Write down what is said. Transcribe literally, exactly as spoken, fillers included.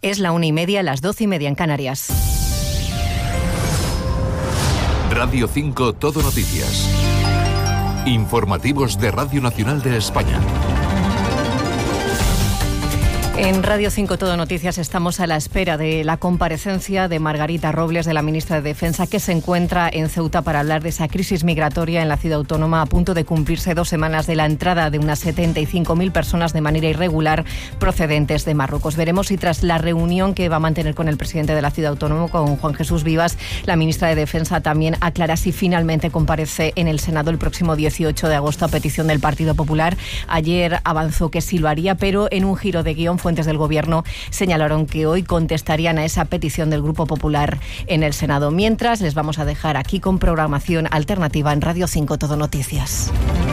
Es la una y media, las doce y media en Canarias. Radio cinco Todo Noticias. Informativos de Radio Nacional de España. En Radio cinco Todo Noticias estamos a la espera de la comparecencia de Margarita Robles, de la ministra de Defensa, que se encuentra en Ceuta para hablar de esa crisis migratoria en la ciudad autónoma, a punto de cumplirse dos semanas de la entrada de unas setenta y cinco mil personas de manera irregular procedentes de Marruecos. Veremos si tras la reunión que va a mantener con el presidente de la ciudad autónoma, con Juan Jesús Vivas, la ministra de Defensa también aclara si finalmente comparece en el Senado el próximo dieciocho de agosto a petición del Partido Popular. Ayer avanzó que sí lo haría, pero en un giro de guión, fuentes del Gobierno señalaron que hoy contestarían a esa petición del Grupo Popular en el Senado. Mientras, les vamos a dejar aquí con programación alternativa en Radio cinco Todo Noticias.